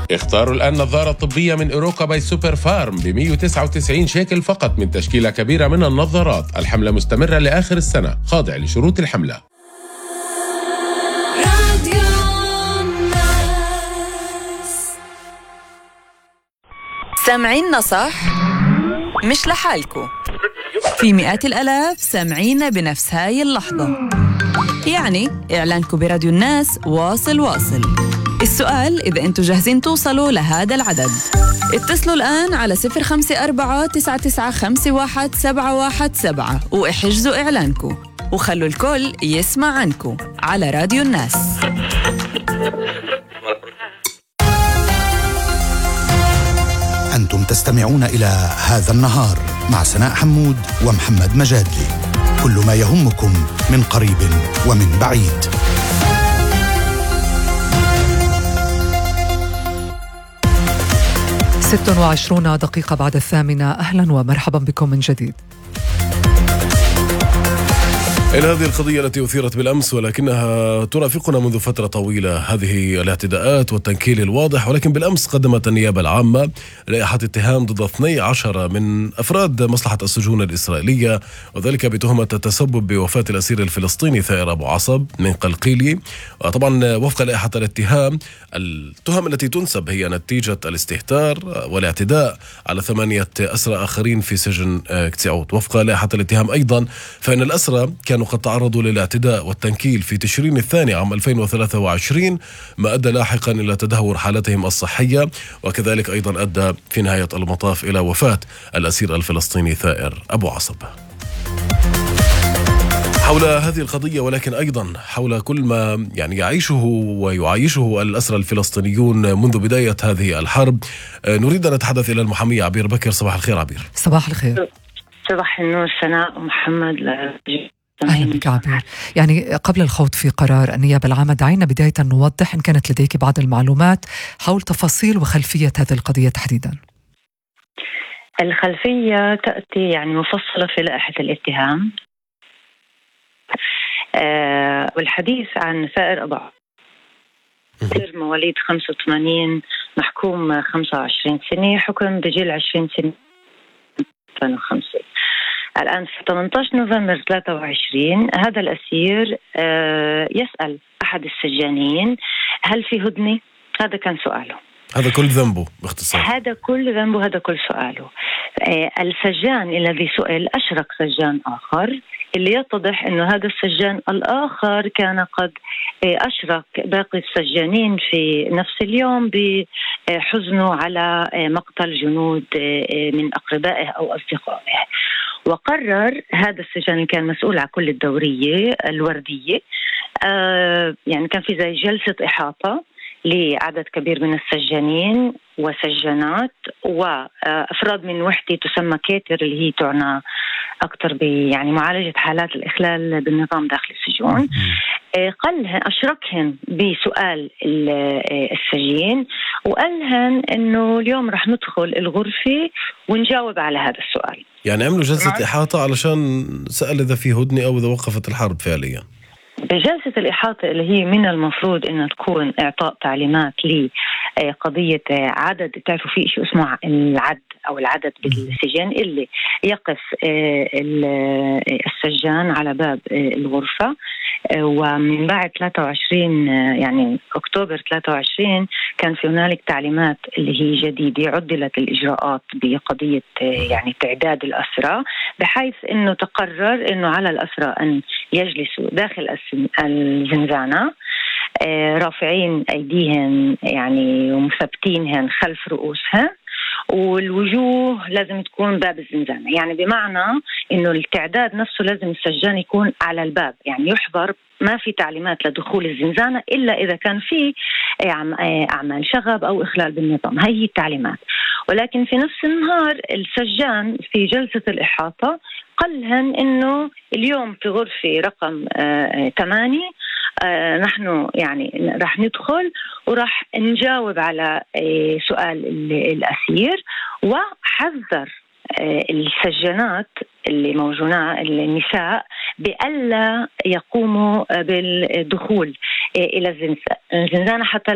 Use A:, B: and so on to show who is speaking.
A: اختاروا الآن نظارة طبية من إيروكا باي سوبر فارم ب 199 شيكل فقط من تشكيلة كبيرة من النظارات. الحملة مستمرة لآخر السنة، خاضع لشروط الحملة.
B: سامعيننا صح؟ مش لحالكو، في مئات الآلاف سامعينا بنفس هاي اللحظة. يعني إعلانكو براديو الناس واصل. السؤال إذا أنتوا جاهزين توصلوا لهذا العدد. اتصلوا الآن على 054-9951-717 واحجزوا إعلانكو وخلوا الكل يسمع عنكو على راديو الناس.
C: أنتم تستمعون إلى هذا النهار مع سناء حمود ومحمد مجادلي، كل ما يهمكم من قريب ومن بعيد.
D: 26 دقيقة بعد 8. أهلا ومرحبا بكم من جديد.
E: إلى هذه القضية التي أثيرت بالأمس ولكنها ترافقنا منذ فترة طويلة، هذه الاعتداءات والتنكيل الواضح. ولكن بالأمس قدمت النيابة العامة لائحة اتهام ضد 12 من أفراد مصلحة السجون الإسرائيلية، وذلك بتهمة التسبب بوفاة الأسير الفلسطيني ثائر أبو عصب من قلقيلي. وطبعا وفق لائحة الاتهام التهم التي تنسب هي نتيجة الاستهتار والاعتداء على 8 أسرى آخرين في سجن كتسعود. وفق لائحة الاتهام أيضا فإن الأسرى كانوا قد تعرضوا للاعتداء والتنكيل في تشرين الثاني عام 2023، ما أدى لاحقا إلى تدهور حالتهم الصحية، وكذلك أيضا أدى في نهاية المطاف إلى وفاة الأسير الفلسطيني ثائر أبو عصب. حول هذه القضية ولكن أيضا حول كل ما يعيشه ويعايشه الأسرى الفلسطينيون منذ بداية هذه الحرب، نريد أن نتحدث إلى المحامية عبير بكر. صباح الخير عبير.
D: صباح الخير.
F: صباح النور سناء ومحمد.
D: أهلا بك عبير. قبل الخوض في قرار النيابة العامة دعينا بداية نوضح إن كانت لديك بعض المعلومات حول تفاصيل وخلفية هذه القضية تحديدا.
F: الخلفية تأتي مفصلة في لائحة الاتهام، والحديث عن ثائر أبو عصب مواليد 85 محكوم 25 سنة، حكم بجيل 20 سنة 2005. الآن في 18 نوفمبر 23 هذا الأسير يسأل أحد السجانين هل في هدنة؟ هذا كان سؤاله،
E: هذا كل ذنبه باختصار.
F: هذا كل ذنبه، هذا كل سؤاله. السجان الذي سئل أشرك سجان آخر، اللي يتضح أنه هذا السجان الآخر كان قد أشرك باقي السجانين في نفس اليوم بحزنه على مقتل جنود من أقربائه أو أصدقائه. وقرر هذا السجان اللي كان مسؤول عن كل الدورية الوردية، كان في زي جلسة إحاطة لعدد كبير من السجانين وسجانات وأفراد من وحدة تسمى كيتر، اللي هي تعنى أكثر معالجة حالات الإخلال بالنظام داخل السجون. قالهن أشركهن بسؤال السجين، وقالهن إنه اليوم رح ندخل الغرفة ونجاوب على هذا السؤال.
E: عملوا جلسة إحاطة علشان سأل إذا في هدنة أو إذا وقفت الحرب فعليا.
F: بجلسة الإحاطة اللي هي من المفروض إنها تكون إعطاء تعليمات لقضية عدد، تعرفوا في شيء اسمه العد أو العدد بالسجن، اللي يقف السجان على باب الغرفة. ومن بعد 23 أكتوبر 23 كان في هنالك تعليمات اللي هي جديدة، عدلت الإجراءات بقضية تعداد الأسرى، بحيث إنه تقرر إنه على الأسرى أن يجلسوا داخل الزنزانة رافعين أيديهم ومثبتينهن خلف رؤوسها، والوجوه لازم تكون باب الزنزانة. بمعنى إنه التعداد نفسه لازم السجان يكون على الباب، يحضر، ما في تعليمات لدخول الزنزانة إلا إذا كان في أعمال شغب أو إخلال بالنظام. هي التعليمات. ولكن في نفس النهار السجان في جلسة الإحاطة قالهن إنه اليوم في غرفة رقم 8 نحن رح ندخل ورح نجاوب على سؤال الأسير، وحذر السجانات اللي موجودة النساء بألا يقوموا بالدخول إلى الزنزانة حتى